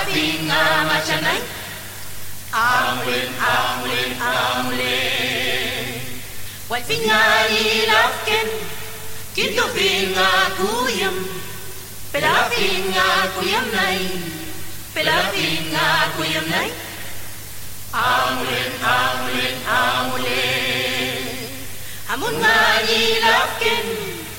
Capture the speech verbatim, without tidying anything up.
pinga machanay Amulin, amulin, amulin Wal pinga ilafken Kinto pinga kuyam Pela pinga kuyam nay Pela pinga kuyam nay Amulin, amulin, amulin Amun nga ilafken